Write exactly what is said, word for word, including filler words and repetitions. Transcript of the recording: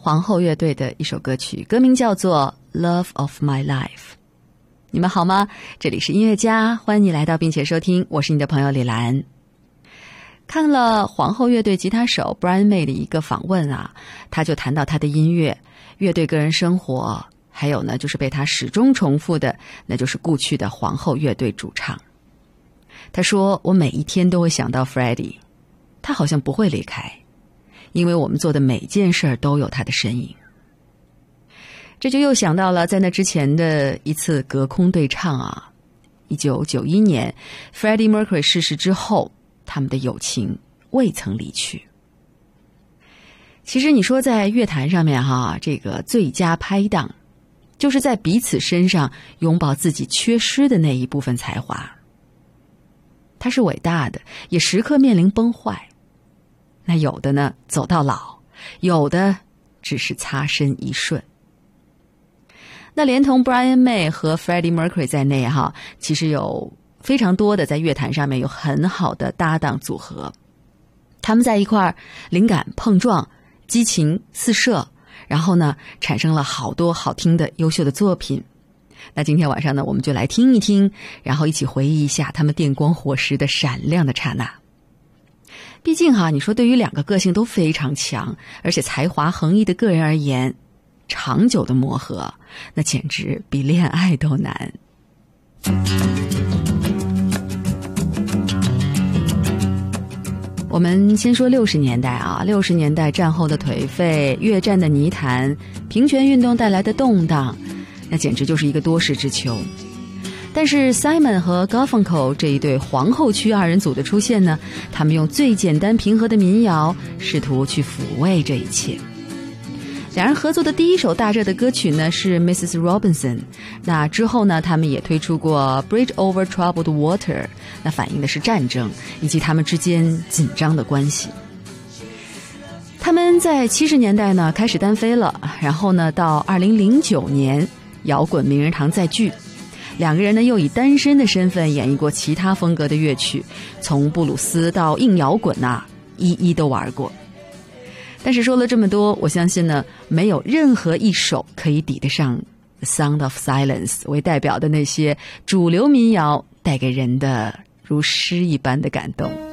皇后乐队的一首歌曲，歌名叫做 Love of My Life。 你们好吗？这里是音乐家，欢迎你来到并且收听，我是你的朋友李兰。看了皇后乐队吉他手 Brian May 的一个访问啊，他就谈到他的音乐、乐队个人生活，还有呢就是被他始终重复的，那就是故去的皇后乐队主唱。他说，我每一天都会想到 Freddie， 他好像不会离开，因为我们做的每件事都有他的身影。这就又想到了在那之前的一次隔空对唱啊，一九九一年 Freddie Mercury 逝世之后，他们的友情未曾离去。其实你说在乐坛上面哈，这个最佳拍档就是在彼此身上拥抱自己缺失的那一部分才华。他是伟大的，也时刻面临崩坏。那有的呢走到老，有的只是擦身一瞬。那连同 Brian May 和 Freddie Mercury 在内哈，其实有非常多的在乐坛上面有很好的搭档组合。他们在一块儿灵感碰撞，激情四射，然后呢产生了好多好听的优秀的作品。那今天晚上呢，我们就来听一听，然后一起回忆一下他们电光火石的闪亮的刹那。毕竟哈，你说对于两个个性都非常强，而且才华横溢的个人而言，长久的磨合，那简直比恋爱都难。我们先说六十年代啊，六十年代战后的颓废，越战的泥潭，平权运动带来的动荡，那简直就是一个多事之秋。但是 Simon 和 Garfunkel 这一对皇后区二人组的出现呢，他们用最简单平和的民谣试图去抚慰这一切。两人合作的第一首大热的歌曲呢是 Missus Robinson， 那之后呢他们也推出过 Bridge Over Troubled Water， 那反映的是战争以及他们之间紧张的关系。他们在七十年代呢开始单飞了，然后呢到二零零九年摇滚名人堂再聚，两个人呢又以单身的身份演绎过其他风格的乐曲，从布鲁斯到硬摇滚啊，一一都玩过。但是说了这么多，我相信呢，没有任何一首可以抵得上 The Sound of Silence 为代表的那些主流民谣带给人的如诗一般的感动。